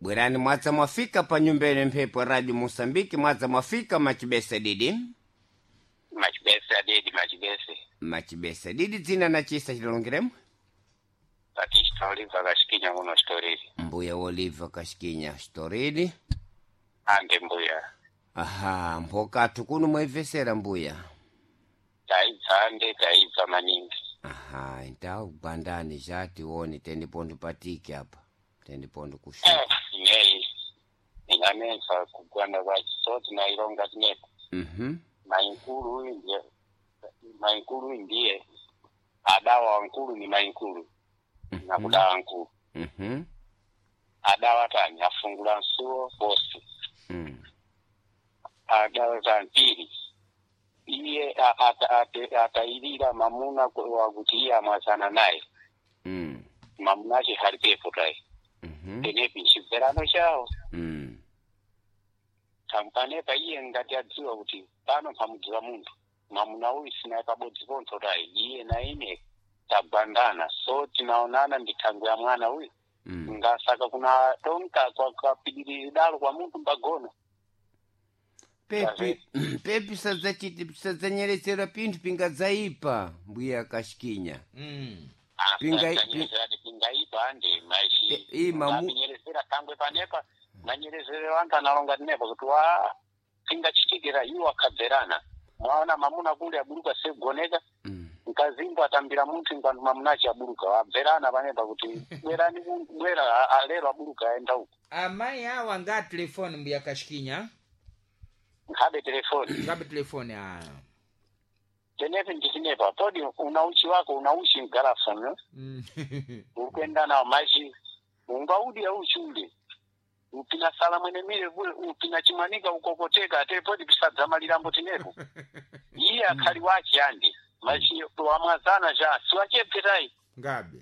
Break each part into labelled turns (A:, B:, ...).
A: Bwerani mwaza mwafika pa nyumbene mphepo Radio Mosambiki, mwaza mwafika machibesa didi. Machibesa didi zina na chisa chilongiremu.
B: Batista Oliva Kashikinya muno storili.
A: Mbuya Oliva Kashikinya storili.
B: Ande mbuya.
A: Aha, mpoka tukunu mwevesera mbuya.
B: Taiza maningi.
A: Aha, intau bandani jati woni tendi pondu patiki hapa. Tendi pondu kushuka.
B: Nei. Inamesa kugwanda kwa soti na ilonga tinepo. Mainkulu ndiye. Adawa wankulu ni mainkulu. Na kudawa wankulu. Adawa tani afungula nsuo bosi. Adawa tani pili. Iye atairira mamuna wakutia mwazana naye. Mamunache haripepo tai. Tenepi nchiverano chao. Tampanepa iye ngati adziwa kuti pano pamudziwa muntu. Mamuna uyu sina kabodzi ponto tai. Iye na ine tabandana. So tinaonana nditangu ya mwana uyu. Ngasaka kuna tonka kwa kapidiri dalo kwa muntu mbagono.
A: Pepi sazanyelezera pintu pingazaipa mbuya Kashikinya.
B: Pingaipa ande maishi. Nyelezera tangwe panepa. Nanyelezere wanga nalonga nepa kuti wa pingachitikira iwo akadzerana. Mwaona mamuna kule aburuka segoneka. Nkazimbo atambira muntu ngwandu mamunachi aburuka. Wabverana panepa kuti bwera alero aburuka aenda huko.
C: Amai hawa nga telefoni mbuya Kashikinya.
B: Ngabe telefoni Tenepe ndikinepa. Todi unauchi wako unauchi mgarafa no? Ukwenda na maji. Ungaudi ya uchi ule. Upina sala mwene mire vule. Upina chimanika ukokoteka. Ate podi pisadza malirambo tinepo. Iye akali wachi andi. Maji wamazana ja. Siwache pirai.
C: Ngabe.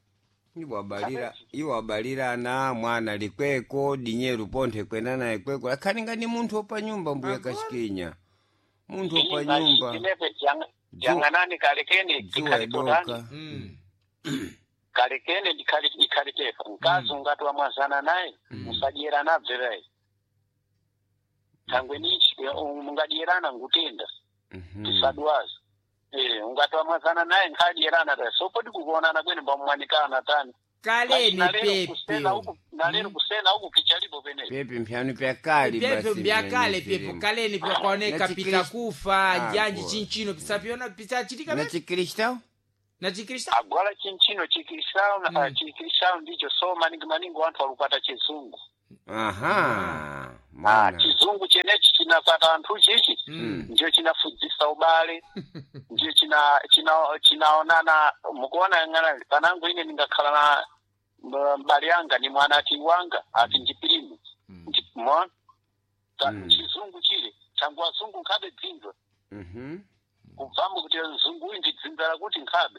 A: Iwa balira na mwana likweko dinyeru ponte kwenda na likweko. Akaninga ni muntu opa nyumba mbuya Kashikinya. Muntu opa nyumba.
B: Tinepe janganani kalekene dikalitodani. Kalekene dikalitefa. Nkazu ngatu wa mwazana nae. Musajira na vzirai. Tangwe nichi. Ungadierana ngutenda. Tisaduwazi. Ungatu wa mwazana nae nkadierana da. So podi kukuonana kwenye mbamwanikana tani.
C: Kaleni pepe.
B: Nalero kusena huku kichalipo pene.
A: Pepe mpyanu pya kali basi.
C: Pepe mbyakale pepe. Kaleni pya kwaoneka pita kufa. Janji chinchino pisapiona pita chitika
A: na chikiristao?
C: Na chikiristao?
B: Agwala chinchino chikiristao ndicho so maningi wantu walupata chizungu.
A: Aha.
B: Chizungu chenechi chinapata antu chichi. Ndio chinafuzisa ubale. Ndio chinaonana mukuona ngana panangu ine ningakhala na mbali yanga ni mwana ati wanga ati njipirimu. Mwa chizungu chile tangu wazungu nkabe dzinzwa. Kuvambu kuti zungu ndi dzinzala kuti nkabe.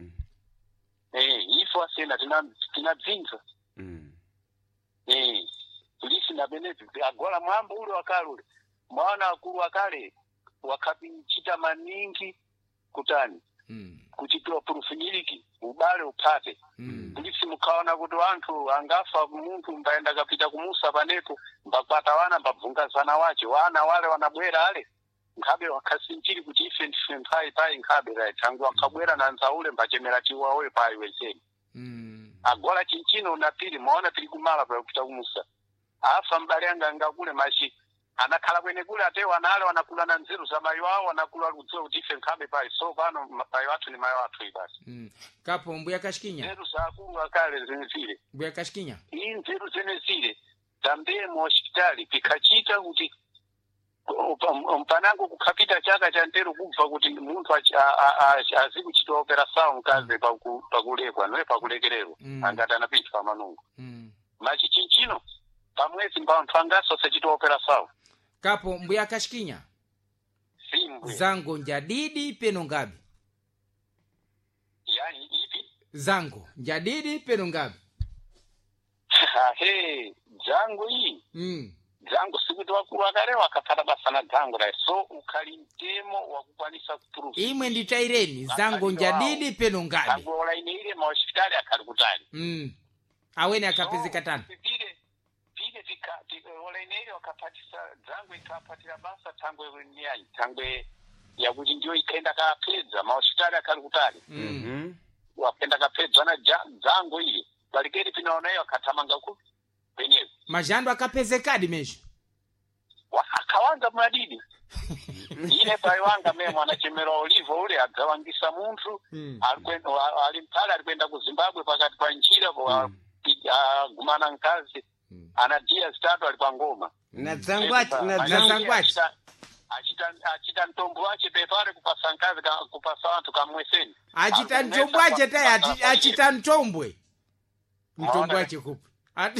B: Ifo asena tina dzinzwa. Tulisi na benefit agwala mwambo ule wakale ule. Mwana akulu wakale wakapichita maningi kutani. Kuchitoa profiniliki ubale upate. Tulisi mukaona kuti wantu angafa muntu mbaenda kapita kumusa panepo mbapata wana mbavunga sana wache wana wale wanabwera ale ngabe wakasinchiri kuti ife pai ngabe right tangu wakabwera na nzaule mbachemera chiwawe pai weseni. Agwala chinchino unapili maona pili kumala pa kupita kumusa. Afa mbali anga ngakule mashi anakhala kwene kule ate wanale wanakula na nziru za mayo wao wanakula kudzwa kuti ife nkabe pai so pano mayo watu ni mayo watu ibasi.
C: Kapo mbuya Kashikinya.
B: Nziru za akulu akale zinezile.
C: Mbuya Kashikinya.
B: Hii nziru zinezile tambe mu hospitali pikachita kuti mpanango kukapita chaka cha ntero kubva kuti muntu azikuchitoa operation kaze pakulekwa noe pakulekerero angati anapita pamanungu. Machi chinchino pamwezi mbantu angaso sechitoa operation.
C: Kapo mbuya Kashikinya.
B: Simbu.
C: Zango njadidi peno ngabi.
B: Yani ipi?
C: Zango njadidi peno ngabi.
B: Zango hii. Zango sikuti wakulu wakale wakapata basana zango la so ukali mtemo wakukwanisa kuturufu.
C: Imwe nditaireni zango njadidi peno ngabi.
B: Zango ola ine ile ma hospitali akali kutali.
C: Awene akapezi katana.
B: ole neyo akapatisa zangu ikapatira basa tangwe nyai tangwe yakuti ndio ikaenda kapedza mahospitali akali kutali wapenda kapedza na zangu ile balikeri pinaonayo akatamanga ku penyewe
C: majando akapezekadi mesho
B: akawanga madidi ile paiwanga memo anachemera olivo ule agawangisa muntu alikwenda ku Zimbabwe pakati pa njira kwa gumana nkazi anadia statu alipa ngoma
A: na zangwachi
B: achita ntombo wache pepare kupasa nkazi kupasa watu kamweseni
C: achita ntombo wache tayati achita ntombwe wache kupi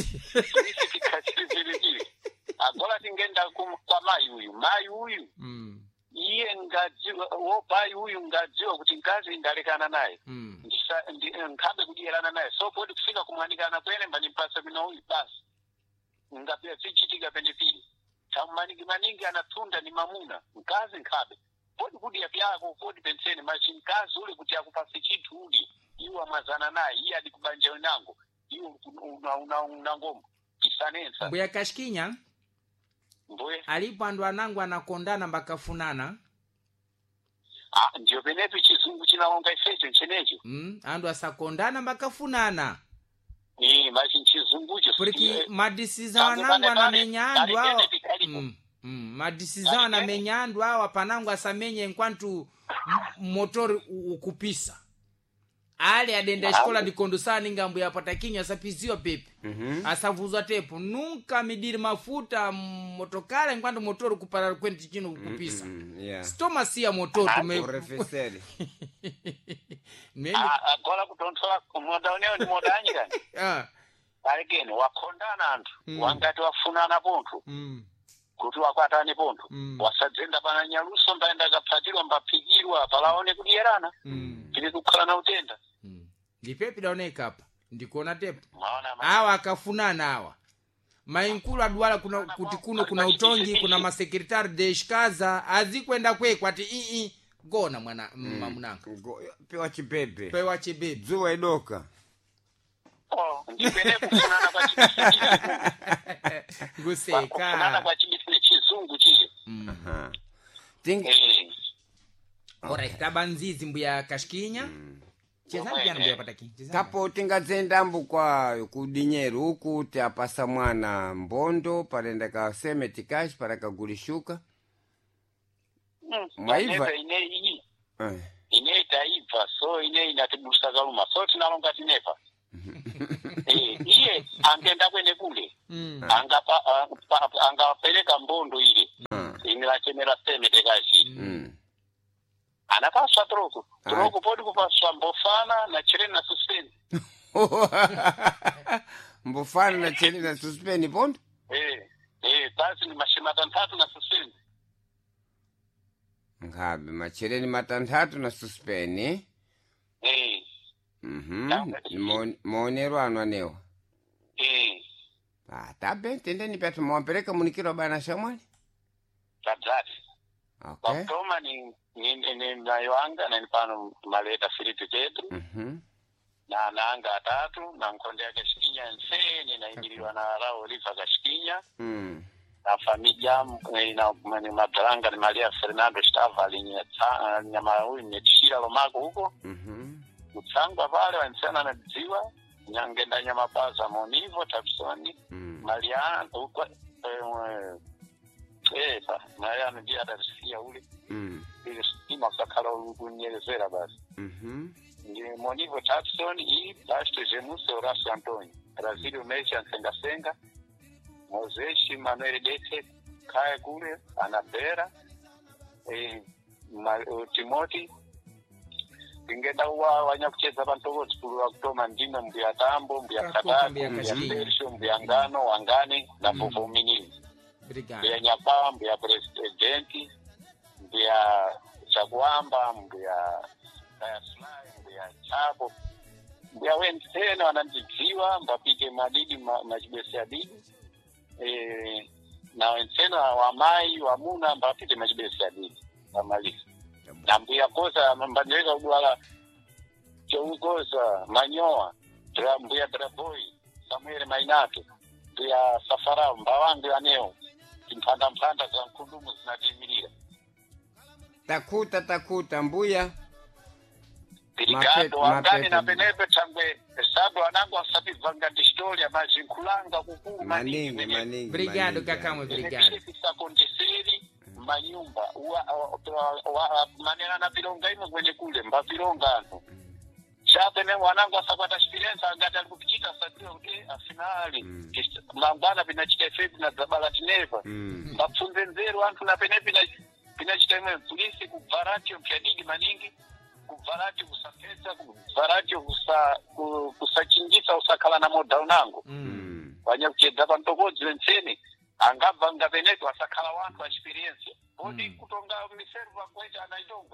B: agola tingenda kwa mai huyu iye ngadziwa wo pai huyu ngadziwa kuti ngazi ndalekana naye nkabe kudierana naye so podi kufika kumwanikana kwene mbani mpasa bino huyu basi ngapia zichitika pendepili maningi anatunda ni mamuna ngazi nkabe podi kudia pyako podi penseni machini ngazi ule kuti akupasi chitu uli iwa mazana naye iye adikubanja wenango iwe una ngombo kisanensa
C: mbuya kashikinya
B: mbuye
C: alipo andu anangu anakondana mbakafunana
B: ndio penepi chizungu chinaonga ifecho chenecho
C: andu asakondana mbakafunana
B: machi chizungucho
C: porque madisiza anangu anamenya andu awa madisiza anamenya andu awa panangu asamenye enquanto motor ukupisa ali adenda escola de condução ningambo ya patakinho asapiziwa pepe asavuzwa tepo nunca medir mafuta motokala enquanto motor kupara kwenti chino kupisa stoma sia motor tume
A: refesere
B: agora kutontola kumoda oneo ni modanyi gani again wakondana antu wangati wafunana pontu kuti wakwatane pontu wasadzenda pana nyaluso mbaenda kapfatirwa mbapigirwa palaone kudierana tili kukhala na utenda
C: ndipepi daoneka hapa ndikuona tepo hawa akafunana hawa mainkulu adwala kuti kuno kuna utongi kuna masekretari de shikaza azikwenda kwekwa ati gona mwana mamunanga
A: pewa chibebe
C: zuwa
A: idoka
B: ndipene kufunana kwa chibisi
C: guseka
B: kufunana kwa chibisi chizungu chile
C: ora tabanzizi mbuya kashikinya chezani mbuya pataki
A: kapo tingadzendambu kwa kudinyeru huku tapasa mwana mbondo parenda ka semeti kashi parakagulishuka
B: mwaiva ine taiva so ine inatibusa kaluma so tinalonga tinepa iye angenda kwene kule angapeleka mbondo ile inilachemera semeti kashi anapaswa troko podi kupaswa mbofana na chireni na suspeni
A: mbofana na chireni na suspeni pondo
B: basi ni mashima 3 na suspeni
A: ngabe machireni 3 na suspeni maonero ano anewa tabe tendeni pia tumawapeleka munikiro bana shamwani
B: tadzati Baktoma ni mnayowanga na nipano maleta Filipi Petru na anaanga 3 na mkonde yake Shikinya nseni na ingiliwa na Rao Oliva Kashikinya na familia na madraanga ni Maria Fernando Stava nyama huyu netishira lomako huko utsangwa pale wansana na dziwa nyangenda nyama baza Monivo Tapsoni Maria huko Maria ndia darisia ule ile stima sakala kunyelezera basi ni Monivo Tapson hii Pastor Jemus Horacio Antonio Brazil Mecha Senga Moses Manuel Dete kaya kule anabera Timothy ingenda wanya kucheza bantu wote kulu kutoma ndime mbya tambo mbya kadako mbya Bersho mbya ngano wangani na povomini mbya nyapa mbya presidenti mbya chagwamba mbya Fly mbya chabo mbya wenzena wanandiziwa mbapige madidi majibesi adidi na wenzena wamai wamuna mbapige majibesi adidi amalisi na mbya kosa mbandeka udwala choukosa manyoa mbya Draboy Samuel Mainato ya safara mbawangu aneo mpanda za nkundumu zinatimirira
A: takuta mbuya
B: Brigado wangani na penepe tangwe sado anangu asabivanga historia majinkulanga kukuu
A: maningi
C: Brigado kakamwe brigado
B: sakondiseri manyumba manena na pilonga imo kwenye kule mbapilonga ano chape ne wanangu asakwata experience angata kupichika satio uke afinali mambana pinachika efebi na zabala tineva mbapfunze nzeru antu na penepe pinachika ime polisi kuvarati mpiadigi maningi kuvarati kusafesa kuvarati kusachingisa usakala na moda unango wanya kuchedza pantokodzi wenseni angabva ngapenepo asakala wantu wa experience bodi kutonga miserva kwaita anaitonga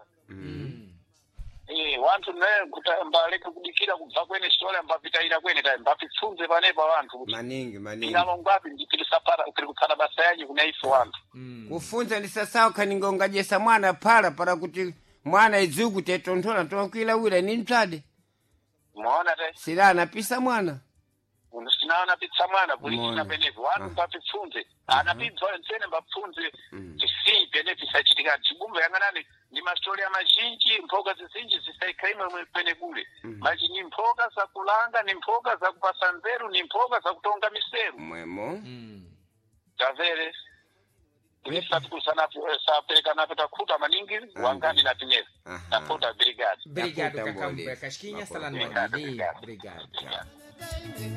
B: wantu naye kutambaleka kudikira kubva kwene story mbapitaira kwene dai mbapfunze panepa wantu
A: maningi
B: ina ngapi ndipilisapara ukirikupana basa yanyu kuna ifo wantu
A: kufunza ndi sasawo kaningonga jesa mwana para kuti mwana izuku tetontola tonkwila wira ni mtade
B: muona te
A: silana pisa mwana
B: unosinaona pizza mwana kulikina penepo wanu mbapfunze anapibva nsene mbapfunze tisi penepo sachitika chigumba yanganani ni mastori amazhinji mpoga zizinji zisaikaima mwepene kule maji ni mpoga za kulanga ni mpoga za kupasa nzeru ni mpoga za kutonga miseru
A: mwemo
B: tavere tulisatukusana sapeleka napeta kuta maningi wangani na pineza tafuta brigade
C: kakamwe kashikinya salani brigado